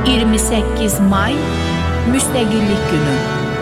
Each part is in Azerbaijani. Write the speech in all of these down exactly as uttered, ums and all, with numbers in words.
iyirmi səkkiz may Müstəqillik Günü.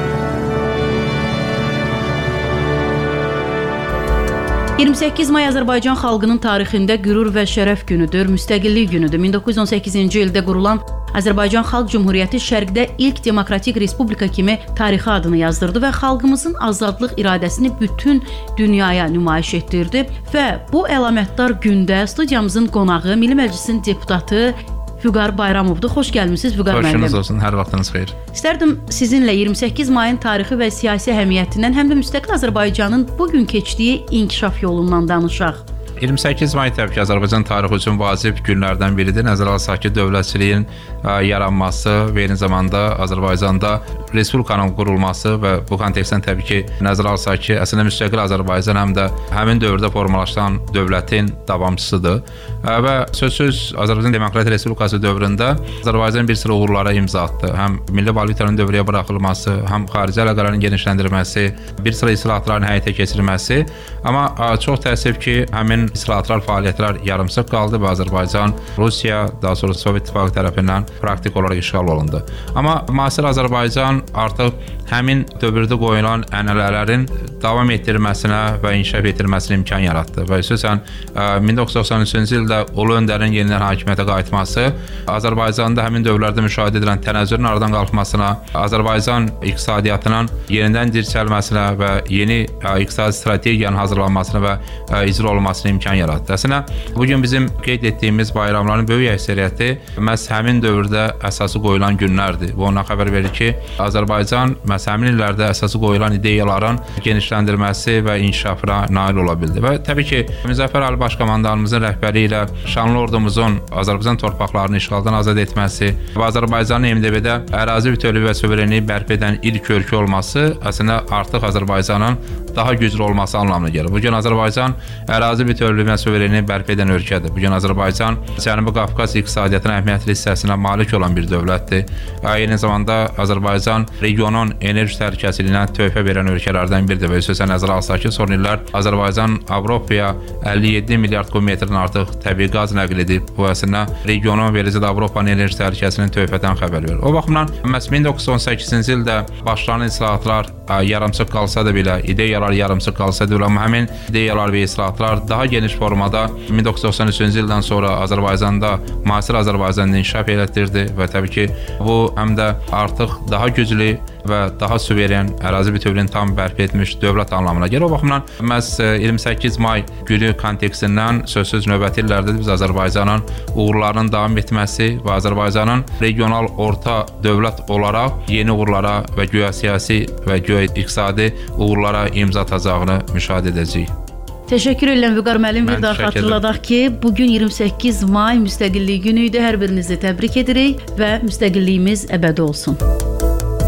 iyirmi səkkiz may Azərbaycan xalqının tarixində qürur və şərəf günüdür, müstəqillik günüdür. min doqquz yüz on səkkizinci ildə qurulan Azərbaycan Xalq Cümhuriyyəti Şərqdə ilk demokratik respublika kimi tarixi adını yazdırdı və xalqımızın azadlıq iradəsini bütün dünyaya nümayiş etdirdi və bu əlamətdar gündə studiyamızın qonağı Milli Məclisin deputatı Vüqar Bayramovdur. Xoş gəlmisiniz Vüqar müəllim. Xoşunuz olsun, hər vaxtınız xeyir. İstərdim sizinlə iyirmi səkkiz mayın tarixi və siyasi əhəmiyyətindən, həm də müstəqil Azərbaycanın bugün keçdiyi inkişaf yolundan danışaq. iyirmi səkkiz may təbii ki, Azərbaycan tarixi üçün vacib günlərdən biridir. Nəzərə alsaq ki, dövlətçiliyin yaranması və eyni zamanda Azərbaycanda respublikanın qurulması və bu kontekstdən təbii ki, nəzərə alsaq ki, əslində müstəqil Azərbaycan həm də həmin dövrdə formalaşan dövlətin davamçısıdır və sözsüz Azərbaycan Demokratik Respublikası dövründə Azərbaycan bir sıra uğurlara imza atdı. Həm milli valyutanın dövrəyə buraxılması, həm xarici əlaqələrin genişləndirilməsi, bir sıra islahatların həyata keçirilməsi, amma çox təəssüf ki, həmin islahatlar, fəaliyyətlər yarımsıq qaldı və Azərbaycan Rusiya, daha sonra Sovet İttifaqı tərəfindən praktik olaraq işğal olundu. Amma müasir Azərbaycan artıq həmin dövrdə qoyulan ənənələrin davam etdirilməsinə və inkişaf etdirilməsinə imkan yaratdı və xüsusən min doqquz yüz doxsan üçüncü ildə Ulu Öndərin yenidən hakimiyyətə qayıtması Azərbaycanda həmin dövrlərdə müşahidə edilən tənəzzülün aradan qalxmasına, Azərbaycan iqtisadiyyatının yenidən dirçəlməsinə və yeni iqtisadi strategiyanın hazırlanmasına və icra olunmasına imkan yaratdı. Əslində, bugün bizim qeyd etdiyimiz bayramların böyük əksəriyyəti məhz həmin dövrdə əsası qoyulan günlərdir. Bu ona xəbər verir ki, Azərbaycan məhz həmin illərdə əsası qoyulan ideyaların genişləndirilməsi və inkişafına nail ola bildi. Və təbii ki, Müzəffər Ali Başkomandanımızın rəhbəri ilə şanlı ordumuzun Azərbaycan torpaqlarını işğaldan azad etməsi və Azərbaycanın M D B-də ərazi bütövlüyü və suverenliyi bərpa edən ilk ölkə olması əslində artıq Azərbaycanın daha güclü olması anlamına gəlir. Bugün Azərbaycan ərazi bütövlüyü və suverenliyi bərpa edən ölkədir. Bugün Azərbaycan Cənubi Qafqaz iqtisadiyyatının əhəmiyyətli hissəsinə malik olan bir dövlətdir. Eyni zamanda Azərbaycan regionun enerji təhlükəsizliyinə töhfə verən ölkələrdən biridir və xüsusən nəzərə alsaq ki, son illər Azərbaycan Avropaya əlli yeddi milyard kubmetrdən artıq təbii qaz nəql edib. Bu əslində regionun və eləcə də Avropanın enerji təhlükəsizliyinin töhfədən xəbər verir. O baxımdan məhz min doqquz yüz on səkkizinci ildə başlanan islahatlar yarımsıq qalsa da belə, ideyalar yarımsıq qalsa da belə, amma həmin ideyalar və islahatlar daha geniş formada min doqquz yüz doxsan üçüncü ildən sonra Azərbaycanda müasir Azərbaycanı inkişaf etdirdi və təbii ki, bu həm də artıq daha güclü və daha suveren, ərazi bütövlüyünü tam bərpa etmiş dövlət anlamına gəlir. O baxımdan məhz iyirmi səkkiz may günü kontekstindən sözsüz növbəti illərdə biz Azərbaycanın uğurlarının davam etməsi və Azərbaycanın regional orta dövlət olaraq yeni uğurlara və güya siyasi və güya iqtisadi uğurlara imza atacağını müşahidə edəcəyik. Təşəkkür edirəm Vüqar müəllim. Bir daha xatırladaq ki, bugün iyirmi səkkiz may Müstəqillik günü idi. Hər birinizi təbrik edirik və müstəqilliyimiz əbədi olsun.